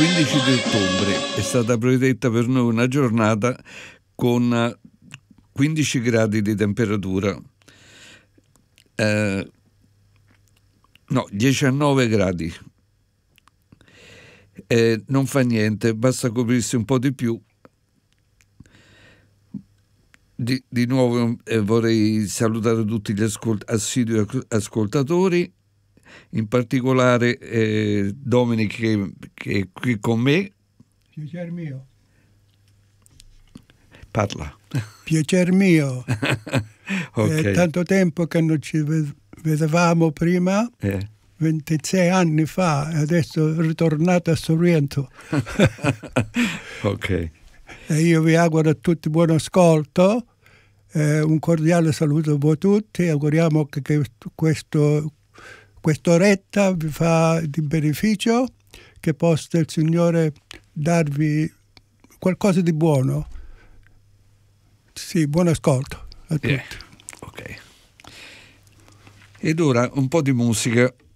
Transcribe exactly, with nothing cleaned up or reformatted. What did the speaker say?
quindici di ottobre è stata predetta per noi una giornata con quindici gradi di temperatura, eh, no, diciannove gradi. Eh, non fa niente, basta coprirsi un po' di più. Di, di nuovo eh, vorrei salutare tutti gli ascolt- assidui ascoltatori, in particolare eh, Dominic che, che è qui con me. Piacer mio. Parla. Piacer mio. Okay. È tanto tempo che non ci vedevamo prima, eh. ventisei anni fa, e adesso è ritornato a Sorrento. Ok. E io vi auguro a tutti buon ascolto, eh, un cordiale saluto a voi tutti, auguriamo che, che questo, quest'oretta vi fa di beneficio, che possa il Signore darvi qualcosa di buono. Sì, buon ascolto a tutti. Yeah. Ok. Ed ora un po' di musica.